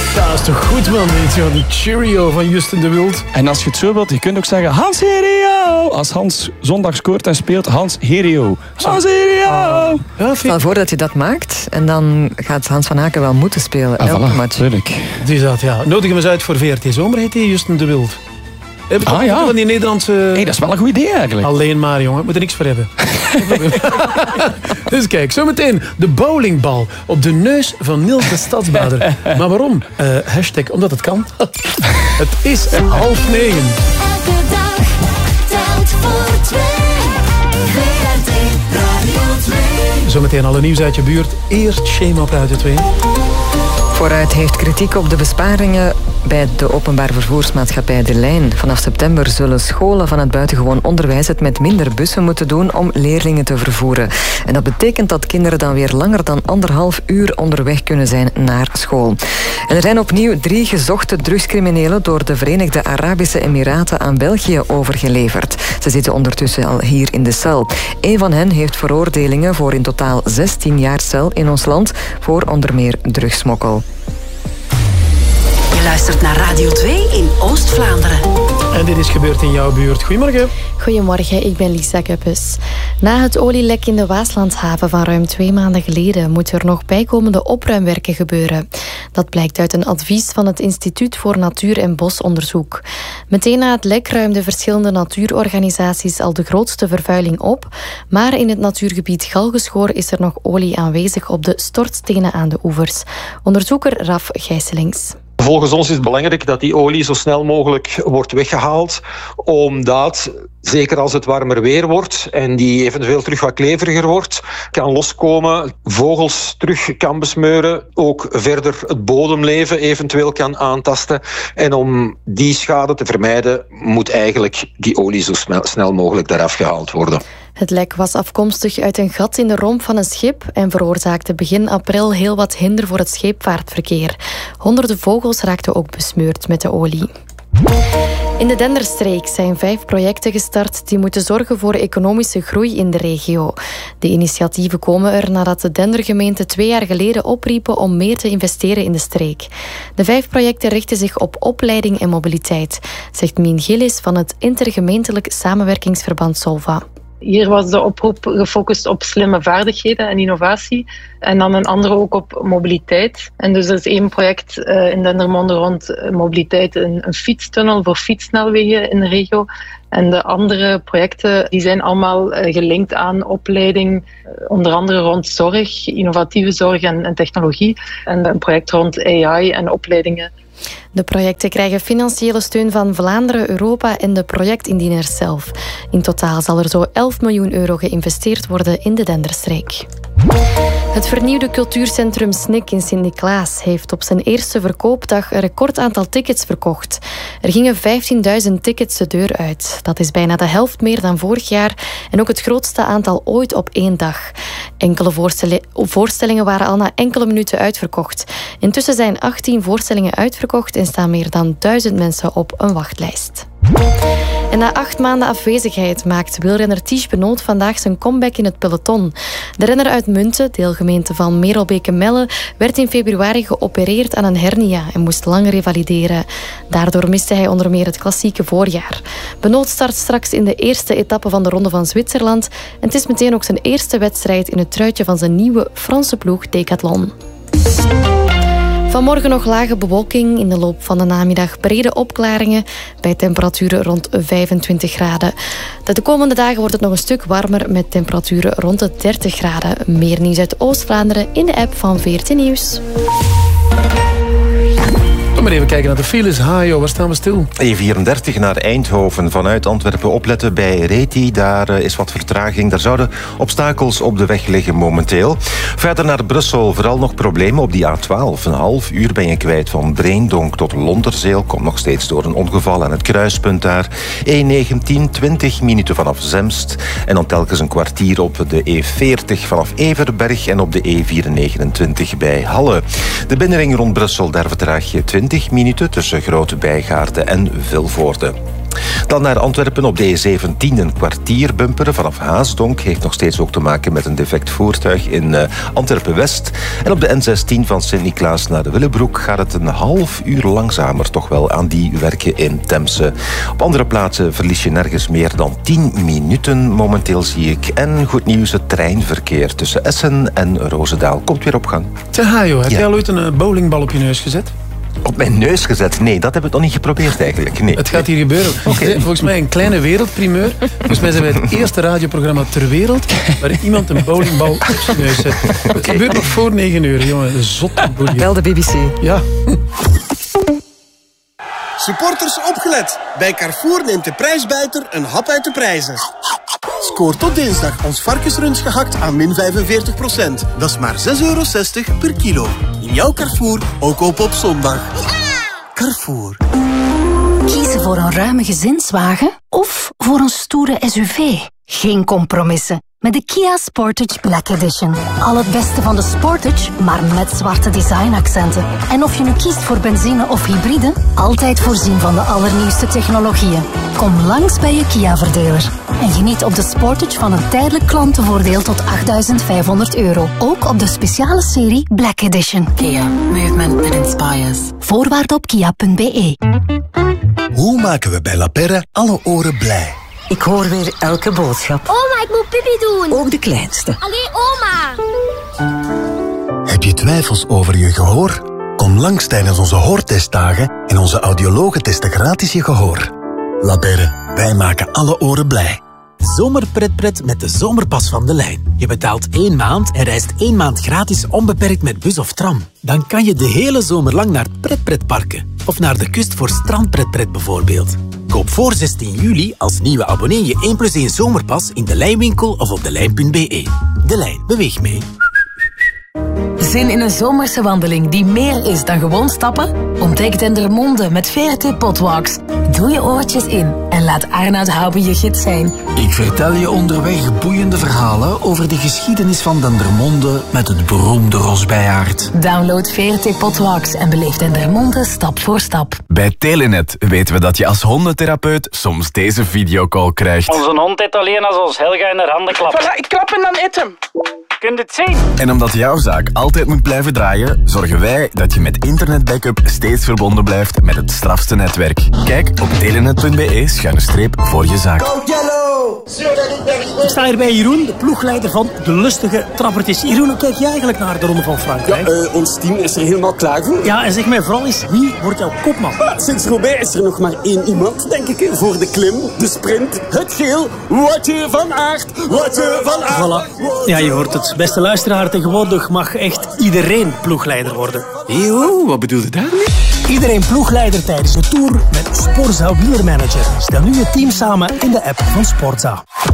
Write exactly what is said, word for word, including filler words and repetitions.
Ja, dat is toch goed, man. Ja, die Cheerio van Justin de Wild. En als je het zo wilt, je kunt ook zeggen Hans Herio. Als Hans zondag scoort en speelt, Hans Herio. Hans Herio. Ja, Stel voor dat je dat maakt en dan gaat Hans van Aken wel moeten spelen. Ah, elke voilà, match. Tuurlijk. Dus dat, ja. Nodig hem eens uit voor V R T Zomer, heet hij Justin de Wild. Heb je Ah, ja. van die Nederlandse... Hey, dat is wel een goed idee eigenlijk. Alleen maar, jongen. Moet er niks voor hebben. Dus kijk, zometeen de bowlingbal op de neus van Niels de Stadsbader. Maar waarom? Uh, hashtag omdat het kan. Het is half negen. Elke dag telt voor twee. V R T Radio twee. Zometeen alle nieuws uit je buurt. Eerst Shema op Radio twee. Vooruit heeft kritiek op de besparingen bij de openbaar vervoersmaatschappij De Lijn. Vanaf september zullen scholen van het buitengewoon onderwijs het met minder bussen moeten doen om leerlingen te vervoeren. En dat betekent dat kinderen dan weer langer dan anderhalf uur onderweg kunnen zijn naar school. En er zijn opnieuw drie gezochte drugscriminelen door de Verenigde Arabische Emiraten aan België overgeleverd. Ze zitten ondertussen al hier in de cel. Eén van hen heeft veroordelingen voor in totaal zestien jaar cel in ons land voor onder meer drugssmokkel. Je luistert naar Radio twee in Oost-Vlaanderen. En dit is gebeurd in jouw buurt. Goedemorgen. Goedemorgen, ik ben Lisa Kuppes. Na het olielek in de Waaslandshaven van ruim twee maanden geleden moeten er nog bijkomende opruimwerken gebeuren. Dat blijkt uit een advies van het Instituut voor Natuur- en Bosonderzoek. Meteen na het lek ruimden verschillende natuurorganisaties al de grootste vervuiling op, maar in het natuurgebied Galgeschoor is er nog olie aanwezig op de stortstenen aan de oevers. Onderzoeker Raf Gijsselings. Volgens ons is het belangrijk dat die olie zo snel mogelijk wordt weggehaald, omdat, zeker als het warmer weer wordt en die eventueel terug wat kleveriger wordt, kan loskomen, vogels terug kan besmeuren, ook verder het bodemleven eventueel kan aantasten. En om die schade te vermijden, moet eigenlijk die olie zo snel, snel mogelijk eraf gehaald worden. Het lek was afkomstig uit een gat in de romp van een schip en veroorzaakte begin april heel wat hinder voor het scheepvaartverkeer. Honderden vogels raakten ook besmeurd met de olie. In de Denderstreek zijn vijf projecten gestart die moeten zorgen voor economische groei in de regio. De initiatieven komen er nadat de Dendergemeente twee jaar geleden opriepen om meer te investeren in de streek. De vijf projecten richten zich op opleiding en mobiliteit, zegt Mien Gillis van het intergemeentelijk samenwerkingsverband Solva. Hier was de oproep gefocust op slimme vaardigheden en innovatie. En dan een andere ook op mobiliteit. En dus er is één project uh, in Dendermonde rond mobiliteit, een, een fietstunnel voor fietssnelwegen in de regio. En de andere projecten die zijn allemaal uh, gelinkt aan opleiding, uh, onder andere rond zorg, innovatieve zorg en, en technologie. En een project rond A I en opleidingen. De projecten krijgen financiële steun van Vlaanderen, Europa en de projectindieners zelf. In totaal zal er zo elf miljoen euro geïnvesteerd worden in de Denderstreek. Het vernieuwde cultuurcentrum Snik in Sint-Niklaas heeft op zijn eerste verkoopdag een record aantal tickets verkocht. Er gingen vijftienduizend tickets de deur uit. Dat is bijna de helft meer dan vorig jaar en ook het grootste aantal ooit op één dag. Enkele voorstellingen waren al na enkele minuten uitverkocht. Intussen zijn achttien voorstellingen uitverkocht en staan meer dan duizend mensen op een wachtlijst. En na acht maanden afwezigheid maakt wielrenner Ties Benoot vandaag zijn comeback in het peloton. De renner uit Munten, deelgemeente van Merelbeke-Melle, werd in februari geopereerd aan een hernia en moest lang revalideren. Daardoor miste hij onder meer het klassieke voorjaar. Benoot start straks in de eerste etappe van de Ronde van Zwitserland en het is meteen ook zijn eerste wedstrijd in het truitje van zijn nieuwe Franse ploeg Decathlon. Vanmorgen nog lage bewolking, in de loop van de namiddag brede opklaringen bij temperaturen rond vijfentwintig graden. De komende dagen wordt het nog een stuk warmer met temperaturen rond de dertig graden. Meer nieuws uit Oost-Vlaanderen in de app van V R T Nieuws. Kom maar even kijken naar de files. Hajo, waar staan we stil? E vierendertig naar Eindhoven. Vanuit Antwerpen opletten bij Reti. Daar is wat vertraging. Daar zouden obstakels op de weg liggen momenteel. Verder naar Brussel. Vooral nog problemen op die A twaalf. Een half uur ben je kwijt van Breendonk tot Londerzeel. Komt nog steeds door een ongeval aan het kruispunt daar. E negentien, twintig minuten vanaf Zemst. En dan telkens een kwartier op de E veertig vanaf Everberg. En op de E vierhonderdnegenentwintig bij Halle. De binnenring rond Brussel, daar vertraag je twintig minuten tussen Grote Bijgaarden en Vilvoorde. Dan naar Antwerpen op de E zeventien een kwartier bumperen vanaf Haasdonk. Heeft nog steeds ook te maken met een defect voertuig in uh, Antwerpen-West. En op de N zestien van Sint-Niklaas naar de Willebroek gaat het een half uur langzamer toch wel aan die werken in Temse. Op andere plaatsen verlies je nergens meer dan tien minuten momenteel, zie ik. En goed nieuws, het treinverkeer tussen Essen en Roosendaal komt weer op gang. Zeg, Hajo, heb Ja. jij al ooit een uh, bowlingbal op je neus gezet? Op mijn neus gezet? Nee, dat heb ik nog niet geprobeerd eigenlijk. Nee. Het gaat hier gebeuren. Okay. Volgens mij een kleine wereldprimeur. Volgens mij zijn wij het eerste radioprogramma ter wereld waar iemand een bowlingbal op zijn neus zet. Het okay. gebeurt nog voor negen uur, jongen. Een zotte boel. Bel de B B C. Ja. Supporters opgelet. Bij Carrefour neemt de prijsbuiter een hap uit de prijzen. Scoor tot dinsdag ons varkensrunch gehakt aan min vijfenveertig procent. Dat is maar zes euro zestig per kilo. In jouw Carrefour, ook op op zondag. Carrefour. Kiezen voor een ruime gezinswagen of voor een stoere S U V? Geen compromissen. Met de Kia Sportage Black Edition. Al het beste van de Sportage, maar met zwarte designaccenten. En of je nu kiest voor benzine of hybride, altijd voorzien van de allernieuwste technologieën. Kom langs bij je Kia-verdeler. En geniet op de Sportage van een tijdelijk klantenvoordeel tot achtduizend vijfhonderd euro. Ook op de speciale serie Black Edition. Kia. Movement that inspires. Voorwaarden op kia punt b e. Hoe maken we bij La Perre alle oren blij? Ik hoor weer elke boodschap. Oma, ik moet pipi doen. Ook de kleinste. Allee, oma. Heb je twijfels over je gehoor? Kom langs tijdens onze hoortestdagen en onze audiologen testen gratis je gehoor. La Perre, wij maken alle oren blij. Zomerpretpret met de zomerpas van De Lijn. Je betaalt één maand en reist één maand gratis onbeperkt met bus of tram. Dan kan je de hele zomer lang naar pretpretparken. Of naar de kust voor strandpretpret bijvoorbeeld. Koop voor zestien juli als nieuwe abonnee je één plus één zomerpas in De Lijnwinkel of op delijn punt b e. De Lijn, beweeg mee. Zin in een zomerse wandeling die meer is dan gewoon stappen? Ontdek Dendermonde met V R T Potwalks. Doe je oortjes in en laat Arnoud Houben je gids zijn. Ik vertel je onderweg boeiende verhalen over de geschiedenis van Dendermonde met het beroemde Rosbijaard. Download V R T Potwalks en beleef Dendermonde stap voor stap. Bij Telenet weten we dat je als hondentherapeut soms deze videocall krijgt. Onze hond eet alleen als ons Helga in haar handen klapt. Voilà, ik klap en dan eet hem. Kun je het zien? En omdat jouw zaak altijd moet blijven draaien, zorgen wij dat je met internetbackup steeds verbonden blijft met het strafste netwerk. Kijk op telenet punt b e schuine streep voor je zaak. Go Yellow! Ik sta hier bij Jeroen, de ploegleider van de lustige trappertjes. Jeroen, hoe kijk jij eigenlijk naar de Ronde van Frankrijk? Ja, uh, ons team is er helemaal klaar voor. Ja, en zeg mij vooral eens, wie wordt jouw kopman? Ah, sinds Roubaix is er nog maar één iemand, denk ik, voor de klim, de sprint, het geel. Woutje van Aert, Woutje van Aert. Voilà. Ja, je hoort het. Beste luisteraar, tegenwoordig mag echt iedereen ploegleider worden. Eeuw, wat bedoel je daarmee? Iedereen ploegleider tijdens de Tour met Sporza Wielermanager. Stel nu je team samen in de app van Sporza.